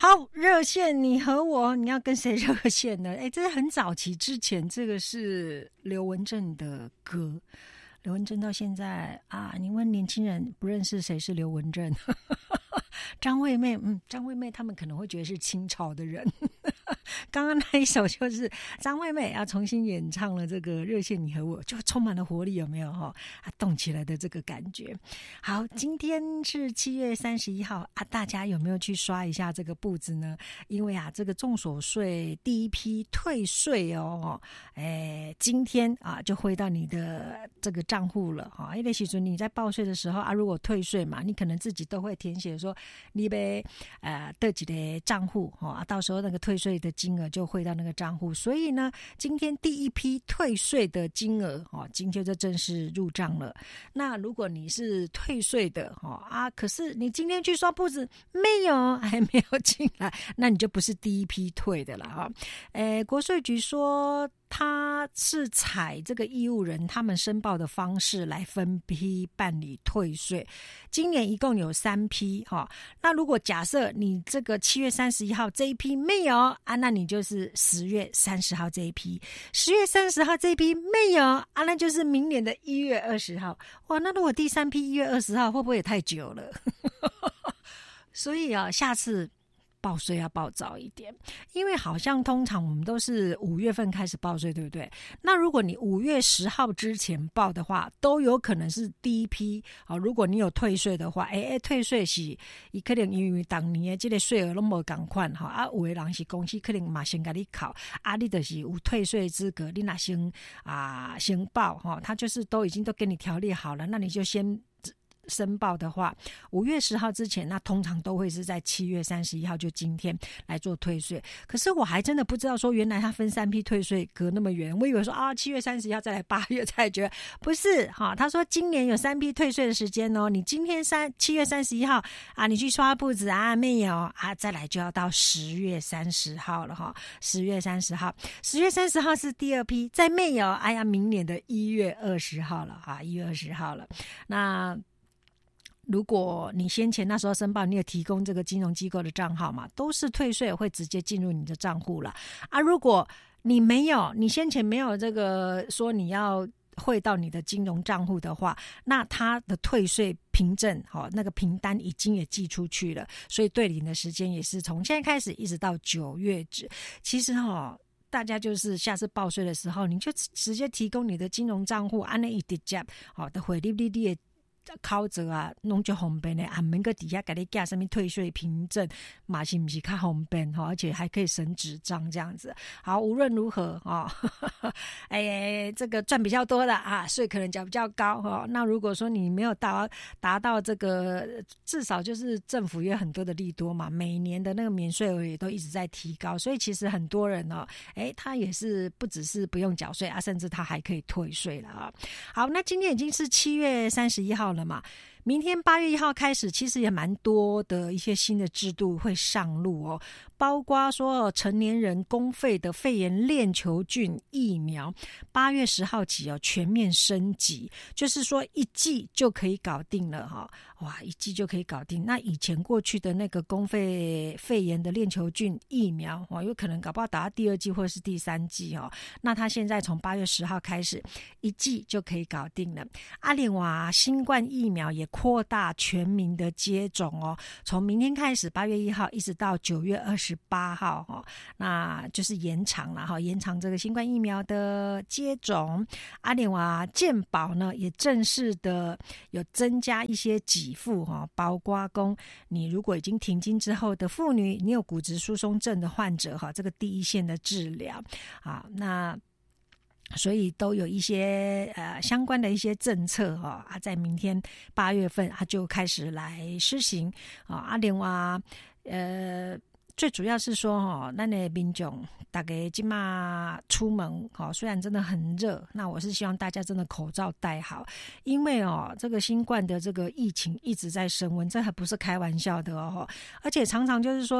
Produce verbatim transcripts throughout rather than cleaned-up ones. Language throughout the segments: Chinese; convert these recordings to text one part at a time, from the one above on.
好，热线你和我，你要跟谁热线呢？哎，这是很早期之前，这个是刘文正的歌。刘文正到现在啊，你问年轻人不认识谁是刘文正。张惠妹，嗯，张惠妹他们可能会觉得是清朝的人。刚刚那一首就是张惠妹啊重新演唱了这个《热线你和我》，就充满了活力，有没有哈？啊，动起来的这个感觉。好，今天是七月三十一号啊，大家有没有去刷一下这个簿子呢？因为啊，这个重所税第一批退税哦，哎，今天啊就汇到你的这个账户了哈。因为其实你在报税的时候啊，如果退税嘛，你可能自己都会填写说你被呃的几个账户啊，到时候那个退税的金额就汇到那个账户。所以呢，今天第一批退税的金额哦，今天就正式入账了。那如果你是退税的哦啊，可是你今天去刷簿子没有，还没有进来，那你就不是第一批退的了哈。诶，国税局说他是采这个义务人他们申报的方式来分批办理退税，今年一共有三批哈。那如果假设你这个七月三十一号这一批没有啊，那你就是十月三十号这一批，十月三十号这一批没有啊，那就是明年的一月二十号。哇，那如果第三批一月二十号会不会也太久了？所以啊，下次报税要报早一点，因为好像通常我们都是五月份开始报税，对不对？那如果你五月十号之前报的话，都有可能是第一批。好，如果你有退税的话，哎哎，退税是伊可能因为当年的这个税额都没同款哈，啊，有的人是公司可能马先给你考，啊，你就是有退税资格，你那先啊先报哈，他就是都已经都给你条例好了，那你就先申报的话，五月十号之前，那通常都会是在七月三十一号，就今天来做退税。可是我还真的不知道说，原来他分三批退税隔那么远。我以为说啊，七月三十一号再来，八月再来，觉得不是哈。他说今年有三批退税的时间哦，你今天三七月三十一号啊，你去刷簿子啊没有啊，再来就要到十月三十号了哈。十月三十号，十月三十号是第二批，再没有，哎呀，明年的一月二十号了哈，一月二十号了。那如果你先前那时候申报，你有提供这个金融机构的账号嘛，都是退税会直接进入你的账户了啊。如果你没有，你先前没有这个说你要汇到你的金融账户的话，那他的退税凭证哦，那个凭单已经也寄出去了，所以对领的时间也是从现在开始一直到九月止。其实哦，大家就是下次报税的时候，你就直接提供你的金融账户，按那一直接好的汇率你的考者啊，弄就方便的，啊，免个底下给你加什么退税凭证，嘛是不是较方便哈？而且还可以省纸张这样子。好，无论如何啊，哦，哎，这个赚比较多的啊，税可能缴比较高哈，哦。那如果说你没有达达到这个，至少就是政府也很多的利多嘛，每年的那个免税额也都一直在提高，所以其实很多人哦，哎，他也是不只是不用缴税啊，甚至他还可以退税了啊。好，那今天已经是七月三十一号了嘛，明天八月一号开始，其实也蛮多的一些新的制度会上路哦，包括说成年人公费的肺炎链球菌疫苗，八月十号起哦全面升级，就是说一剂就可以搞定了哈，哇，一剂就可以搞定。那以前过去的那个公费肺炎的链球菌疫苗哦，有可能搞不好打到第二剂或者是第三剂哦，那他现在从八月十号开始，一剂就可以搞定了。阿联瓦新冠疫苗也扩大全民的接种哦，从明天开始，八月一号一直到九月二十八号哦，那就是延长了哈，延长这个新冠疫苗的接种。阿联瓦健保呢也正式的有增加一些给付哈，包括说你如果已经停经之后的妇女，你有骨质疏松症的患者哈，这个第一线的治疗啊，那。所以都有一些呃相关的一些政策哈，啊，在明天八月份它就开始来施行啊。啊，另外呃，最主要是说哈，咱的民众大概今嘛出门哈，虽然真的很热，那我是希望大家真的口罩戴好，因为哦，这个新冠的这个疫情一直在升温，这还不是开玩笑的哦，而且常常就是说。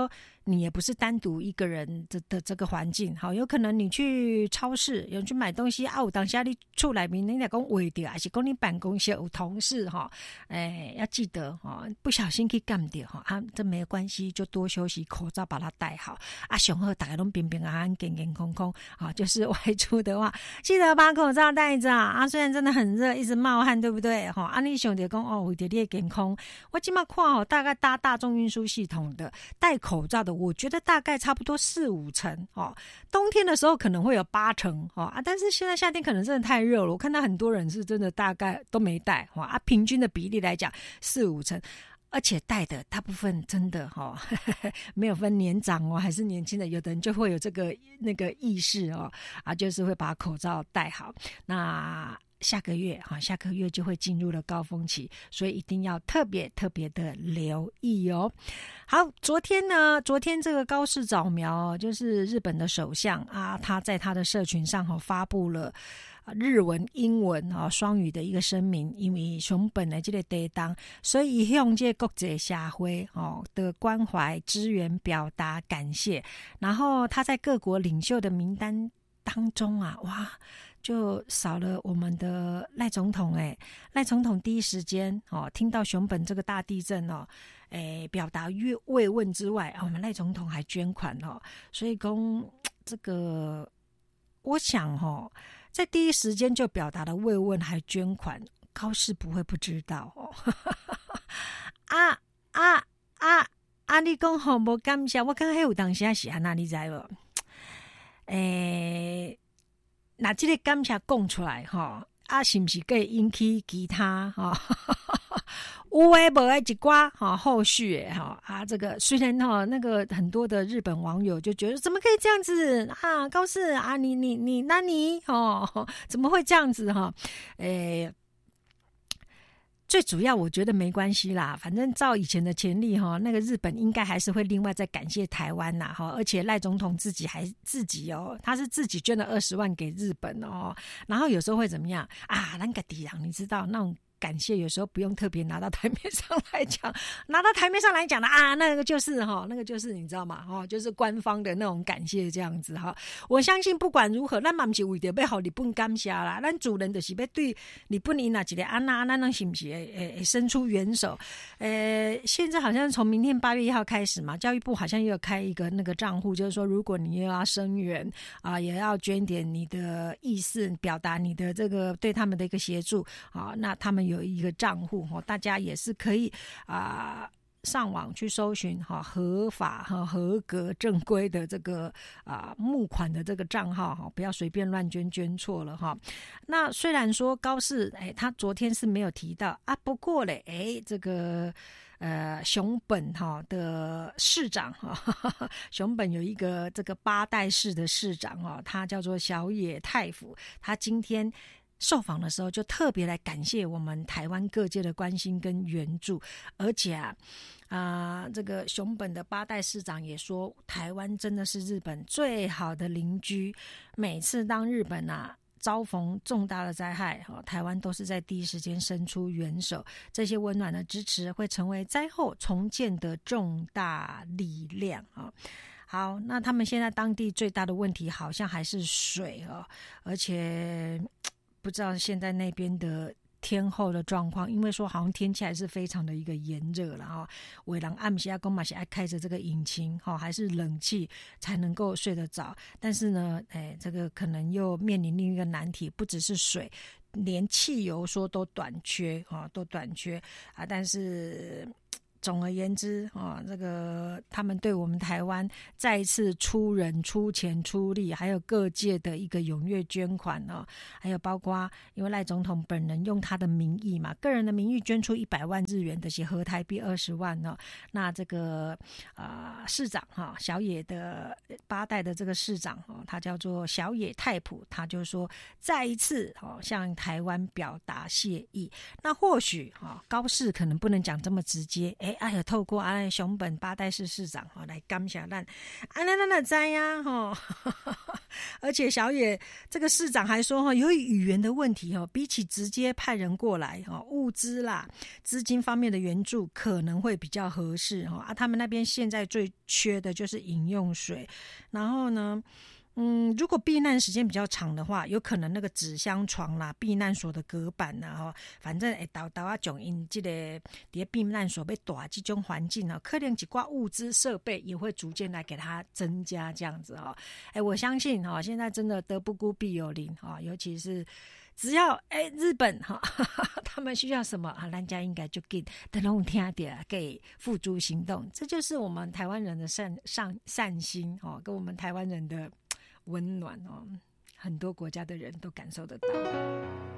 你也不是单独一个人的的这个环境，好，有可能你去超市，有人去买东西啊，有当下你出来面你来讲围掉，还是讲你办公室有同事哈，哎，要记得哈，不小心去干掉哈，啊，这没有关系，就多休息，口罩把它戴好啊，上好大家都平平安安、健健康康啊，就是外出的话，记得把口罩戴着啊，虽然真的很热，一直冒汗，对不对？哈，啊，你想着讲哦，为着你的健康，我今嘛看哦，大概搭大众运输系统的戴口罩的，我觉得大概差不多四五成哦。冬天的时候可能会有八成哦啊，但是现在夏天可能真的太热了，我看到很多人是真的大概都没戴哈啊，平均的比例来讲四五成。而且戴的大部分真的哈、哦，没有分年长哦还是年轻的，有的人就会有这个那个意识哦啊，就是会把口罩戴好。那下个月哈，下个月就会进入了高峰期，所以一定要特别特别的留意哦。好，昨天呢，昨天这个高市早苗就是日本的首相啊，他在他的社群上哈、哦、发布了。日文、英文啊双语的一个声明，因为熊本的这个地当，所以向这国际社会哦的关怀、支援表达感谢。然后他在各国领袖的名单当中啊，哇，就少了我们的赖总统哎，赖总统第一时间哦听到熊本这个大地震哦，哎表达慰问之外啊，我们赖总统还捐款哦，所以公这个我想哦。在第一时间就表达了慰问，还捐款，高市不会不知道哦。啊啊啊啊！你讲好无感谢，我刚刚有当时是安那，你知无？诶，那这个感谢讲出来哈，啊，是不是可以引起其他哈？有诶无诶一寡哈，后续诶哈啊，这个虽然哈那个很多的日本网友就觉得怎么可以这样子啊，高市啊，你你你那你哦，怎么会这样子哈？诶。最主要我觉得没关系啦，反正照以前的潜力哈，那个日本应该还是会另外再感谢台湾呐哈，而且赖总统自己还自己哦，他是自己捐了二十万给日本哦，然后有时候会怎么样啊？那个敌人你知道那种。感谢有时候不用特别拿到台面上来讲，拿到台面上来讲的啊，那个就是哈，那个就是你知道吗？哈，就是官方的那种感谢这样子哈。我相信不管如何，咱嘛不是为着要好日本感谢啦，咱主人就是要对日本因哪一个安那，咱能是不是诶诶伸出援手？呃，现在好像从明天八月一号开始嘛，教育部好像又要开一个那个账户，就是说如果你又要声援啊，也要捐点你的意思，表达你的这个对他们的一个协助啊，那他们有。有一个账户哈，大家也是可以啊、呃、上网去搜寻哈合法和合格正规的这个啊、呃、募款的这个账号哈，不要随便乱捐捐错了哈。那虽然说高市哎，他昨天是没有提到啊，不过嘞哎这个。呃，熊本哈的市长哈，熊本有一个这个八代市的市长哈，他叫做小野太辅，他今天。受访的时候就特别来感谢我们台湾各界的关心跟援助，而且啊，啊、呃，这个熊本的八代市长也说，台湾真的是日本最好的邻居。每次当日本啊遭逢重大的灾害，哦，台湾都是在第一时间伸出援手，这些温暖的支持会成为灾后重建的重大力量啊。好，那他们现在当地最大的问题好像还是水哦，而且。不知道现在那边的天候的状况，因为说好像天气还是非常的一个炎热了哈。伟郎暗时阿公嘛是爱开着这个引擎哈，还是冷气才能够睡得着。但是呢，哎，这个可能又面临另一个难题，不只是水，连汽油说都短缺啊，都短缺啊。但是。总而言之啊，这个他们对我们台湾再一次出人、出钱、出力，还有各界的一个踊跃捐款呢，还有包括因为赖总统本人用他的名义嘛，个人的名义捐出一百万日元的些合台币二十万呢，那这个啊、呃、市长哈小野的八代的这个市长哦，他叫做小野太普，他就说再一次哦向台湾表达谢意。那或许哈高市可能不能讲这么直接，哎。哎呀，透过啊熊本八代市市长哈来感谢咱，啊咱咱就知呀哈， 而且小野这个市长还说哈，由于语言的问题哈，比起直接派人过来哈，物资啦、资金方面的援助可能会比较合适哈。啊，他们那边现在最缺的就是饮用水，然后呢，嗯，如果避难时间比较长的话，有可能那个纸箱床啦、避难所的隔板啦，哈，反正会导导啊，种因这个伫避难所被大这种环境呢，可能几挂物资设备也会逐渐来给它增加这样子哈。哎，我相信哈，现在真的德不孤必有邻哈，尤其是只要哎日本哈，他们需要什么啊，人家应该就给都能听到，给付诸行动。这就是我们台湾人的善善善心哦，跟我们台湾人的温暖哦，很多国家的人都感受得到。